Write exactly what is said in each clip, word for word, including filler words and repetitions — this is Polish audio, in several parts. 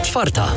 Czwarta.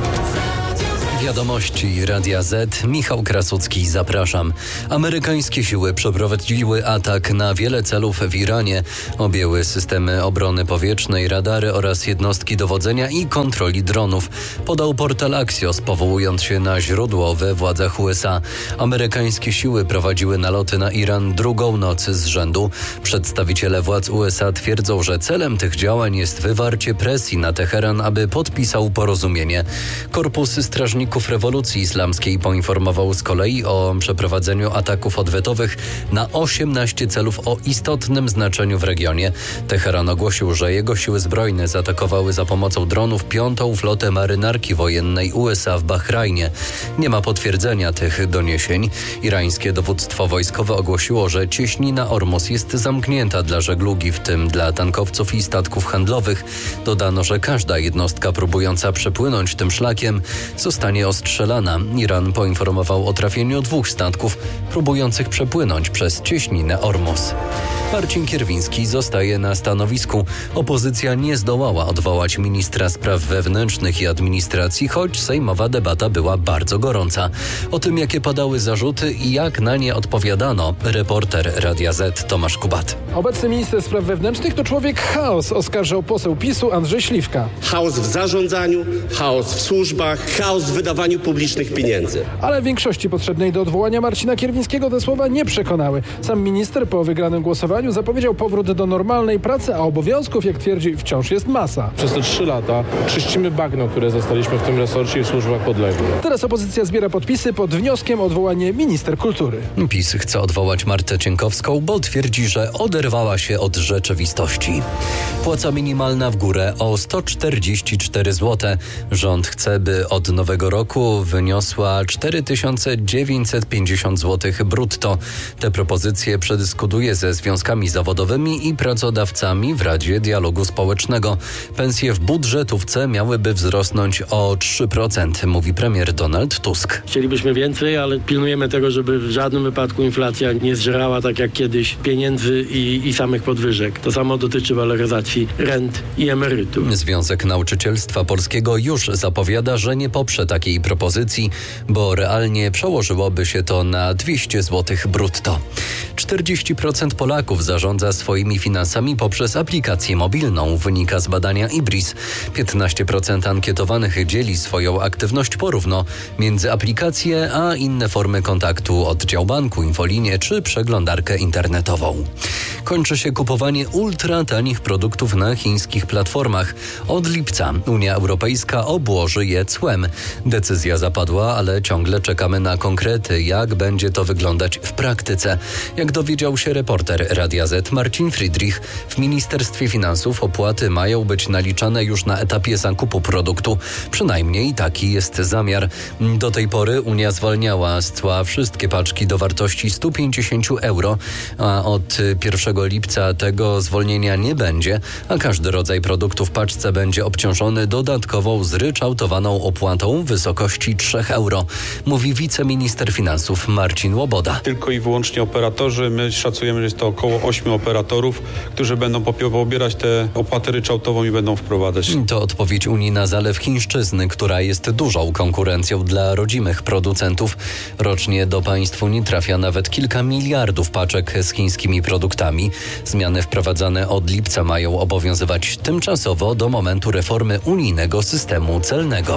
Wiadomości Radia Z. Michał Krasucki, zapraszam. Amerykańskie siły przeprowadziły atak na wiele celów w Iranie. Objęły systemy obrony powietrznej, radary oraz jednostki dowodzenia i kontroli dronów. Podał portal Axios, powołując się na źródło we władzach U S A. Amerykańskie siły prowadziły naloty na Iran drugą noc z rzędu. Przedstawiciele władz U S A twierdzą, że celem tych działań jest wywarcie presji na Teheran, aby podpisał porozumienie. Korpus Strażników Rewolucji Islamskiej poinformował z kolei o przeprowadzeniu ataków odwetowych na osiemnaście celów o istotnym znaczeniu w regionie. Teheran ogłosił, że jego siły zbrojne zaatakowały za pomocą dronów piątą flotę marynarki wojennej U S A w Bahrajnie. Nie ma potwierdzenia tych doniesień. Irańskie dowództwo wojskowe ogłosiło, że cieśnina Ormus jest zamknięta dla żeglugi, w tym dla tankowców i statków handlowych. Dodano, że każda jednostka próbująca przepłynąć tym szlakiem zostanie ostrzelana. Iran poinformował o trafieniu dwóch statków próbujących przepłynąć przez cieśninę Ormus. Marcin Kierwiński zostaje na stanowisku. Opozycja nie zdołała odwołać ministra spraw wewnętrznych i administracji, choć sejmowa debata była bardzo gorąca. O tym, jakie padały zarzuty i jak na nie odpowiadano, reporter Radia Z Tomasz Kubat. Obecny minister spraw wewnętrznych to człowiek chaos, oskarżał poseł PiSu Andrzej Śliwka. Chaos w zarządzaniu, chaos w służbach, chaos w wydawaniu publicznych pieniędzy. Ale większości potrzebnej do odwołania Marcina Kierwińskiego te słowa nie przekonały. Sam minister po wygranym głosowaniu zapowiedział powrót do normalnej pracy, a obowiązków, jak twierdzi, wciąż jest masa. Przez te trzy lata czyścimy bagno, które zostaliśmy w tym resorcie i w służbach podległych. Teraz opozycja zbiera podpisy pod wnioskiem o odwołanie minister kultury. PiS chce odwołać Martę Cienkowską, bo twierdzi, że oderwała się od rzeczywistości. Płaca minimalna w górę o sto czterdzieści cztery złote. Rząd chce, by od nowego roku wyniosła cztery tysiące dziewięćset pięćdziesiąt złotych brutto. Te propozycje przedyskutuje ze związkami zawodowymi i pracodawcami w Radzie Dialogu Społecznego. Pensje w budżetówce miałyby wzrosnąć o trzy procent, mówi premier Donald Tusk. Chcielibyśmy więcej, ale pilnujemy tego, żeby w żadnym wypadku inflacja nie zżerała tak jak kiedyś pieniędzy i, i samych podwyżek. To samo dotyczy waloryzacji rent i emerytur. Związek Nauczycielstwa Polskiego już zapowiada, że nie poprze takiej propozycji, bo realnie przełożyłoby się to na dwieście złotych brutto. czterdzieści procent Polaków zarządza swoimi finansami poprzez aplikację mobilną, wynika z badania I B R I S. piętnaście procent ankietowanych dzieli swoją aktywność porówno między aplikację a inne formy kontaktu, oddział banku, infolinię czy przeglądarkę internetową. Kończy się kupowanie ultra tanich produktów na chińskich platformach. Od lipca Unia Europejska obłoży je cłem. Decyzja zapadła, ale ciągle czekamy na konkrety, jak będzie to wyglądać w praktyce. Jak dowiedział się reporter Radia Z Marcin Friedrich, w Ministerstwie Finansów opłaty mają być naliczane już na etapie zakupu produktu. Przynajmniej taki jest zamiar. Do tej pory Unia zwalniała z cła wszystkie paczki do wartości sto pięćdziesiąt euro, a od pierwszego lipca tego zwolnienia nie będzie, a każdy rodzaj produktu w paczce będzie obciążony dodatkową zryczałtowaną opłatą w wysokości trzy euro, mówi wiceminister finansów Marcin Łoboda. Tylko i wyłącznie operatorzy, my szacujemy, że jest to około ośmiu operatorów, którzy będą pobierać tę opłatę ryczałtową i będą wprowadzać. To odpowiedź Unii na zalew chińszczyzny, która jest dużą konkurencją dla rodzimych producentów. Rocznie do państw Unii trafia nawet kilka miliardów paczek z chińskimi produktami. Zmiany wprowadzane od lipca mają obowiązywać tymczasowo do momentu reformy unijnego systemu celnego.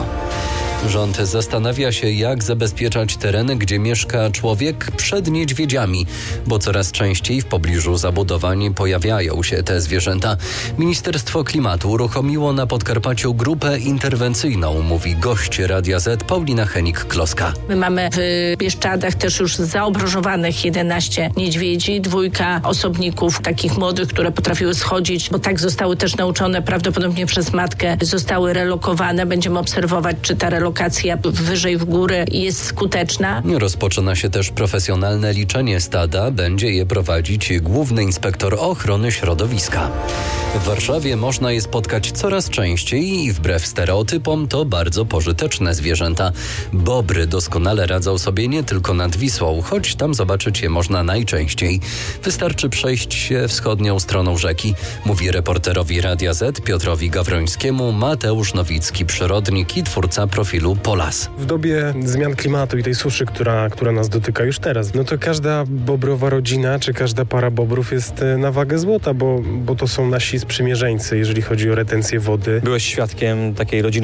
Rząd zastanawia się, jak zabezpieczać tereny, gdzie mieszka człowiek przed niedźwiedziami, bo coraz częściej w pobliżu zabudowań pojawiają się te zwierzęta. Ministerstwo Klimatu uruchomiło na Podkarpaciu grupę interwencyjną, mówi gość Radia Z Paulina Henik-Kloska. My mamy w Bieszczadach też już zaobrożowanych jedenaście niedźwiedzi, dwójka osobników takich młodych, które potrafiły schodzić, bo tak zostały też nauczone prawdopodobnie przez matkę, zostały relokowane. Będziemy obserwować, czy ta relokacja alokacja wyżej w górę jest skuteczna. Rozpoczyna się też profesjonalne liczenie stada. Będzie je prowadzić Główny Inspektor Ochrony Środowiska. W Warszawie można je spotkać coraz częściej i wbrew stereotypom to bardzo pożyteczne zwierzęta. Bobry doskonale radzą sobie nie tylko nad Wisłą, choć tam zobaczyć je można najczęściej. Wystarczy przejść się wschodnią stroną rzeki, mówi reporterowi Radia Z Piotrowi Gawrońskiemu Mateusz Nowicki, przyrodnik i twórca profilu Polas. W dobie zmian klimatu i tej suszy, która, która nas dotyka już teraz, no to każda bobrowa rodzina, czy każda para bobrów jest na wagę złota, bo, bo to są nasi sprzymierzeńcy, jeżeli chodzi o retencję wody. Byłeś świadkiem takiej rodziny